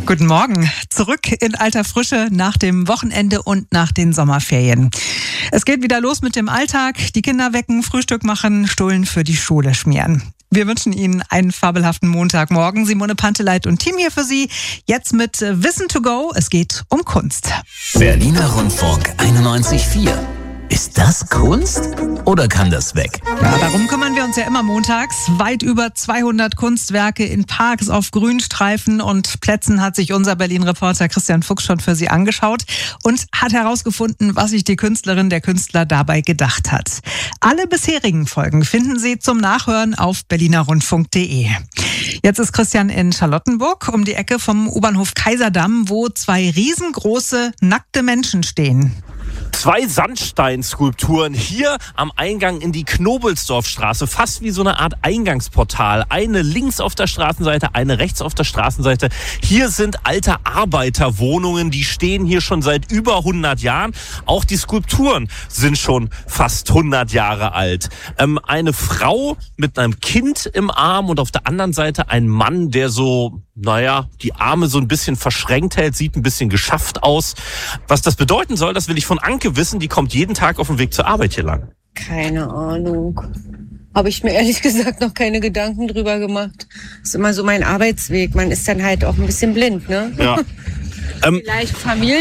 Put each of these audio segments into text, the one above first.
Guten Morgen. Zurück in alter Frische nach dem Wochenende und nach den Sommerferien. Es geht wieder los mit dem Alltag. Die Kinder wecken, Frühstück machen, Stullen für die Schule schmieren. Wir wünschen Ihnen einen fabelhaften Montagmorgen. Simone Panteleit und Team hier für Sie. Jetzt mit Wissen to go. Es geht um Kunst. Berliner Rundfunk 91.4. Ist das Kunst oder kann das weg? Ja, darum kümmern wir uns ja immer montags. Weit über 200 Kunstwerke in Parks, auf Grünstreifen und Plätzen hat sich unser Berlin-Reporter Christian Fuchs schon für Sie angeschaut und hat herausgefunden, was sich die Künstlerin, der Künstler dabei gedacht hat. Alle bisherigen Folgen finden Sie zum Nachhören auf berlinerrundfunk.de. Jetzt ist Christian in Charlottenburg um die Ecke vom U-Bahnhof Kaiserdamm, wo zwei riesengroße, nackte Menschen stehen. Zwei Sandsteinskulpturen hier am Eingang in die Knobelsdorfstraße, fast wie so eine Art Eingangsportal. Eine links auf der Straßenseite, eine rechts auf der Straßenseite. Hier sind alte Arbeiterwohnungen, die stehen hier schon seit über 100 Jahren. Auch die Skulpturen sind schon fast 100 Jahre alt. Eine Frau mit einem Kind im Arm und auf der anderen Seite ein Mann, der so, die Arme so ein bisschen verschränkt hält, sieht ein bisschen geschafft aus. Was das bedeuten soll, das will ich von Anke wissen. Die kommt jeden Tag auf dem Weg zur Arbeit hier lang. Keine Ahnung. Habe ich mir ehrlich gesagt noch keine Gedanken drüber gemacht. Das ist immer so mein Arbeitsweg. Man ist dann halt auch ein bisschen blind, ne? Ja. Vielleicht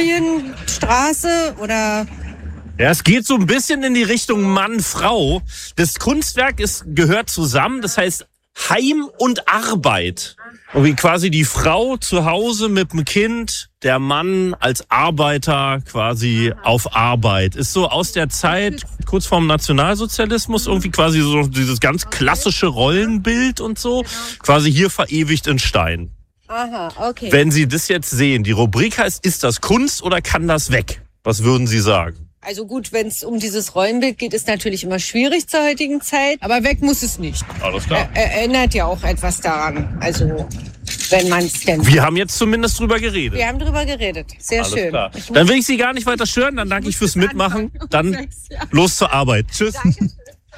Familienstraße oder... Ja, es geht so ein bisschen in die Richtung Mann-Frau. Das Kunstwerk gehört zusammen, das heißt Heim und Arbeit. Wie quasi die Frau zu Hause mit dem Kind, der Mann als Arbeiter quasi auf Arbeit. Ist so aus der Zeit kurz vorm Nationalsozialismus irgendwie quasi so dieses ganz klassische Rollenbild und so. Quasi hier verewigt in Stein. Aha, okay. Wenn Sie das jetzt sehen, die Rubrik heißt, ist das Kunst oder kann das weg? Was würden Sie sagen? Also gut, wenn es um dieses Rollenbild geht, ist natürlich immer schwierig zur heutigen Zeit. Aber weg muss es nicht. Alles klar. Erinnert ja auch etwas daran. Also, wenn man es denn... Wir haben jetzt zumindest drüber geredet. Wir haben drüber geredet. Sehr Alles schön. Klar. Dann will ich Sie gar nicht weiter stören. Dann danke ich fürs Mitmachen. Dann los zur Arbeit. Tschüss. Danke.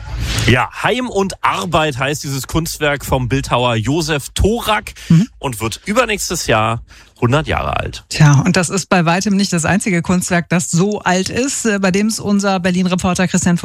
Ja, Heim und Arbeit heißt dieses Kunstwerk vom Bildhauer Josef Thorak und wird übernächstes Jahr 100 Jahre alt. Tja, und das ist bei weitem nicht das einzige Kunstwerk, das so alt ist, bei dem es unser Berlin-Reporter Christian